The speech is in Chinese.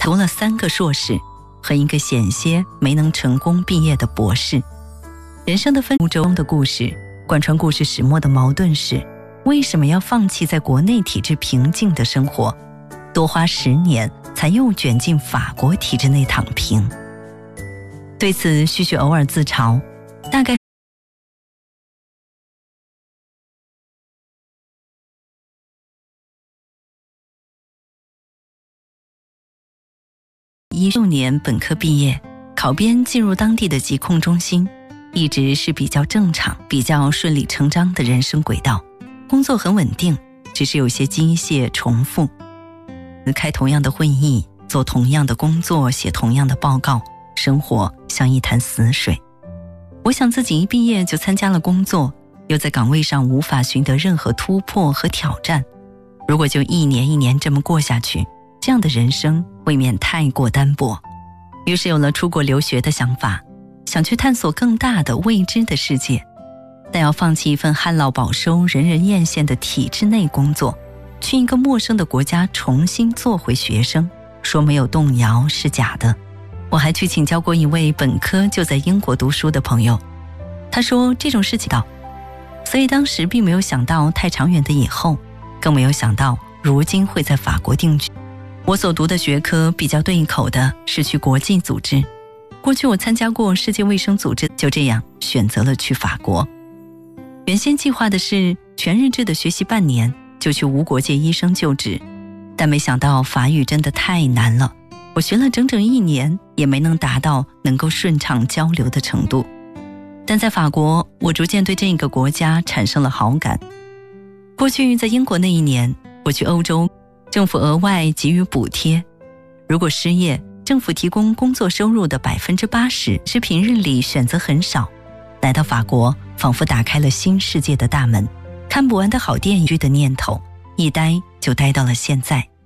读了3个硕士和一个险些没能成功毕业的博士。人生的分中的故事，贯穿故事始末的矛盾是，为什么要放弃在国内体制平静的生活，多花10年才又卷进法国体制内躺平？对此旭旭偶尔自嘲，大概16年本科毕业，考编进入当地的疾控中心，一直是比较正常、比较顺理成章的人生轨道，工作很稳定，只是有些机械重复，开同样的会议，做同样的工作，写同样的报告，生活像一潭死水。我想自己一毕业就参加了工作，又在岗位上无法寻得任何突破和挑战，如果就一年一年这么过下去，这样的人生未免太过单薄。于是有了出国留学的想法，想去探索更大的未知的世界，但要放弃一份旱涝保收、人人艳羡的体制内工作，去一个陌生的国家重新做回学生，说没有动摇是假的。我还去请教过一位本科就在英国读书的朋友，他说这种事情到，所以当时并没有想到太长远的以后，更没有想到如今会在法国定居。我所读的学科比较对口的是去国际组织，过去我参加过世界卫生组织，就这样选择了去法国。原先计划的是全日制的学习半年就去无国界医生就职，但没想到法语真的太难了，我学了整整1年也没能达到能够顺畅交流的程度。但在法国，我逐渐对这个国家产生了好感。过去在英国那1年，我去欧洲，政府额外给予补贴，如果失业，政府提供工作收入的80%，是平日里选择很少。来到法国，仿佛打开了新世界的大门，看不完的好电影的念头，一待就待到了现在。